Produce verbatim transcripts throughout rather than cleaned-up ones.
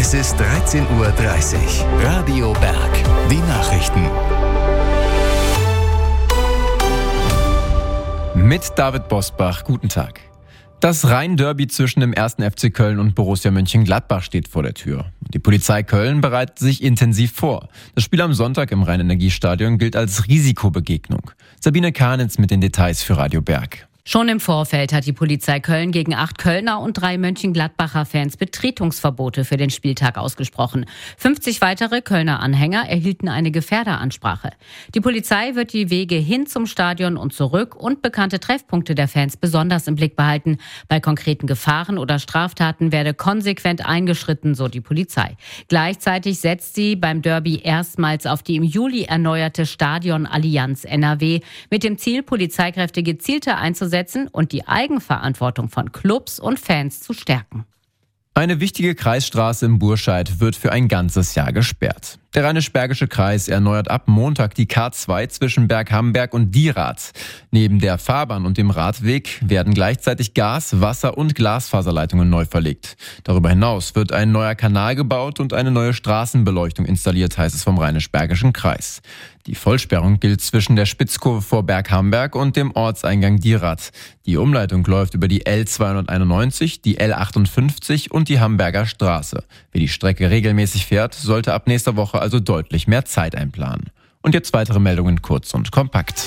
Es ist dreizehn Uhr dreißig. Radio Berg. Die Nachrichten. Mit David Bosbach, guten Tag. Das Rhein-Derby zwischen dem ersten F C Köln und Borussia Mönchengladbach steht vor der Tür. Die Polizei Köln bereitet sich intensiv vor. Das Spiel am Sonntag im Rhein-Energiestadion gilt als Risikobegegnung. Sabine Kahnitz mit den Details für Radio Berg. Schon im Vorfeld hat die Polizei Köln gegen acht Kölner und drei Mönchengladbacher Fans Betretungsverbote für den Spieltag ausgesprochen. fünfzig weitere Kölner Anhänger erhielten eine Gefährderansprache. Die Polizei wird die Wege hin zum Stadion und zurück und bekannte Treffpunkte der Fans besonders im Blick behalten. Bei konkreten Gefahren oder Straftaten werde konsequent eingeschritten, so die Polizei. Gleichzeitig setzt sie beim Derby erstmals auf die im Juli erneuerte Stadionallianz N R W mit dem Ziel, Polizeikräfte gezielter einzusetzen und die Eigenverantwortung von Clubs und Fans zu stärken. Eine wichtige Kreisstraße im Burscheid wird für ein ganzes Jahr gesperrt. Der Rheinisch-Bergische Kreis erneuert ab Montag die K zwei zwischen Berghamberg und Dierath. Neben der Fahrbahn und dem Radweg werden gleichzeitig Gas-, Wasser- und Glasfaserleitungen neu verlegt. Darüber hinaus wird ein neuer Kanal gebaut und eine neue Straßenbeleuchtung installiert, heißt es vom Rheinisch-Bergischen Kreis. Die Vollsperrung gilt zwischen der Spitzkurve vor Berghamberg und dem Ortseingang Dierath. Die Umleitung läuft über die L zweihunderteinundneunzig, die L achtundfünfzig und die Hamberger Straße. Wer die Strecke regelmäßig fährt, sollte ab nächster Woche also deutlich mehr Zeit einplanen. Und jetzt weitere Meldungen kurz und kompakt.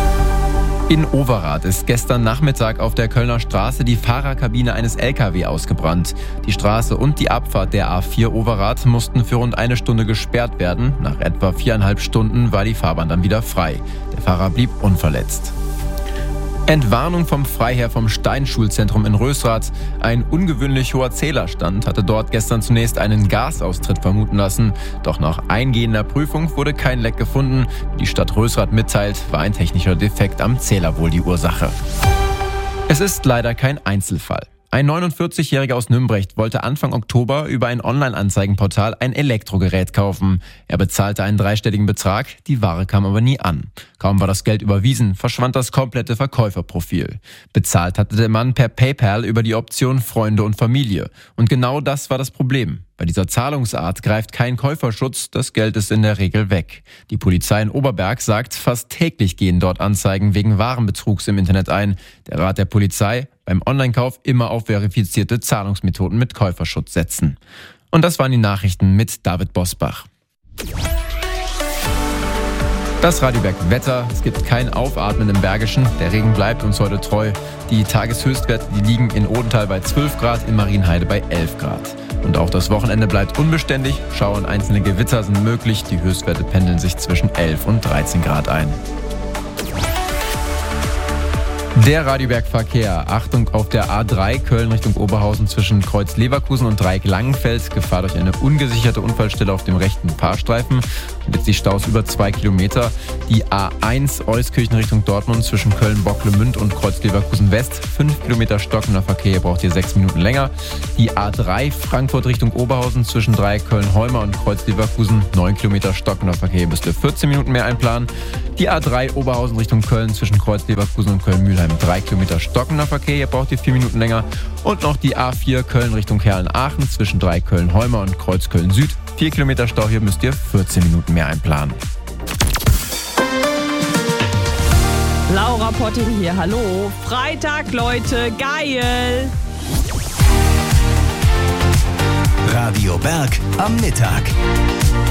In Overath ist gestern Nachmittag auf der Kölner Straße die Fahrerkabine eines L K W ausgebrannt. Die Straße und die Abfahrt der A vier Overath mussten für rund eine Stunde gesperrt werden. Nach etwa viereinhalb Stunden war die Fahrbahn dann wieder frei. Der Fahrer blieb unverletzt. Entwarnung vom Freiherr vom Steinschulzentrum in Rösrath. Ein ungewöhnlich hoher Zählerstand hatte dort gestern zunächst einen Gasaustritt vermuten lassen. Doch nach eingehender Prüfung wurde kein Leck gefunden. Wie die Stadt Rösrath mitteilt, war ein technischer Defekt am Zähler wohl die Ursache. Es ist leider kein Einzelfall. Ein neunundvierzigjähriger aus Nümbrecht wollte Anfang Oktober über ein Online-Anzeigenportal ein Elektrogerät kaufen. Er bezahlte einen dreistelligen Betrag, die Ware kam aber nie an. Kaum war das Geld überwiesen, verschwand das komplette Verkäuferprofil. Bezahlt hatte der Mann per PayPal über die Option Freunde und Familie. Und genau das war das Problem. Bei dieser Zahlungsart greift kein Käuferschutz, das Geld ist in der Regel weg. Die Polizei in Oberberg sagt, fast täglich gehen dort Anzeigen wegen Warenbetrugs im Internet ein. Der Rat der Polizei: beim Onlinekauf immer auf verifizierte Zahlungsmethoden mit Käuferschutz setzen. Und das waren die Nachrichten mit David Bosbach. Das Radio Berg Wetter: Es gibt kein Aufatmen im Bergischen. Der Regen bleibt uns heute treu. Die Tageshöchstwerte, die liegen in Odenthal bei zwölf Grad, in Marienheide bei elf Grad. Und auch das Wochenende bleibt unbeständig. Schauer und einzelne Gewitter sind möglich. Die Höchstwerte pendeln sich zwischen elf und dreizehn Grad ein. Der Radioberg-Verkehr. Achtung auf der A drei Köln Richtung Oberhausen zwischen Kreuz Leverkusen und Dreieck Langenfeld. Gefahr durch eine ungesicherte Unfallstelle auf dem rechten Fahrstreifen. Und jetzt die Staus über zwei Kilometer. Die A eins Euskirchen Richtung Dortmund zwischen Köln-Bocklemünd und Kreuz Leverkusen West. Fünf Kilometer stockender Verkehr, braucht hier sechs Minuten länger. Die A drei Frankfurt Richtung Oberhausen zwischen Dreieck Köln-Heumer und Kreuz Leverkusen. Neun Kilometer stockender Verkehr, müsst ihr vierzehn Minuten mehr einplanen. Die A drei Oberhausen Richtung Köln zwischen Kreuz Leverkusen und Köln-Mühlheim. Drei Kilometer stockender Verkehr, hier braucht ihr vier Minuten länger. Und noch die A vier Köln Richtung Herlen-Aachen zwischen Dreieck Köln-Heumer und Kreuz Köln-Süd. Vier Kilometer Stau, hier müsst ihr vierzehn Minuten mehr einplanen. Laura Potting hier, hallo. Freitag, Leute, geil! Radio Berg am Mittag.